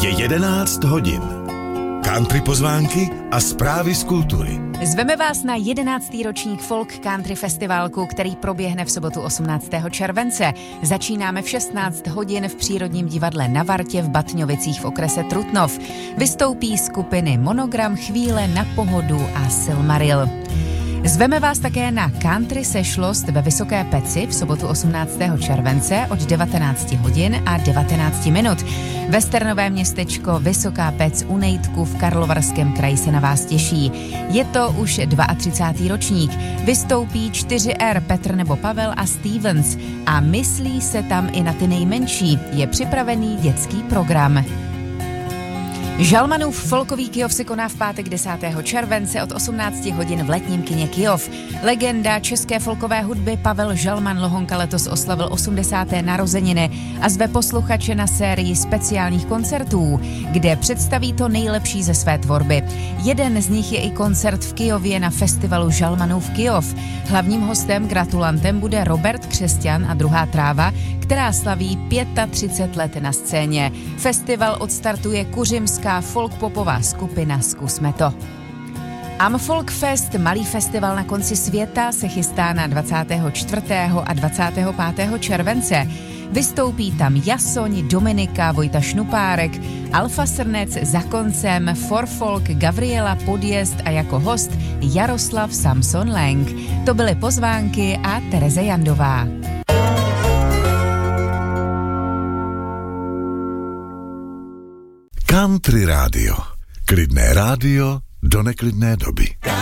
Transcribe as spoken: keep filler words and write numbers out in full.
Je jedenáct hodin. Country pozvánky a zprávy z kultury. Zveme vás na jedenáctý ročník Folk Country Festivalku, který proběhne v sobotu osmnáctého července. Začínáme v šestnáct hodin v Přírodním divadle na Vartě v Batňovicích v okrese Trutnov. Vystoupí skupiny Monogram, Chvíle na pohodu a Silmaril. Zveme vás také na Country sešlost ve Vysoké Peci v sobotu osmnáctého července od devatenáct hodin a devatenáct minut. Westernové městečko Vysoká Pec u Nejtku v Karlovarském kraji se na vás těší. Je to už třicátý druhý ročník. Vystoupí čtyři R, Petr nebo Pavel a Stevens. A myslí se tam i na ty nejmenší. Je připravený dětský program. Žalmanův folkový Kyjov se koná v pátek desátého července od osmnáct hodin v letním kině Kyjov. Legenda české folkové hudby Pavel Žalman Lohonka letos oslavil osmdesáté narozeniny a zve posluchače na sérii speciálních koncertů, kde představí to nejlepší ze své tvorby. Jeden z nich je i koncert v Kyjově na festivalu Žalmanův Kyjov. Hlavním hostem, gratulantem bude Robert Křesťan a Druhá tráva, která slaví třicet pět let na scéně. Festival odstartuje kuřimská folkpopová skupina Zkusme to. Amfolk Fest, malý festival na konci světa, se chystá na dvacátého čtvrtého a dvacátého pátého července. Vystoupí tam Jasoň, Dominika, Vojta Šnupárek, Alfa Srnec za koncem, Forfolk, Gavriela Podjezd a jako host Jaroslav Samson Lang. To byly pozvánky a Tereze Jandová. Country rádio. Klidné rádio do neklidné doby.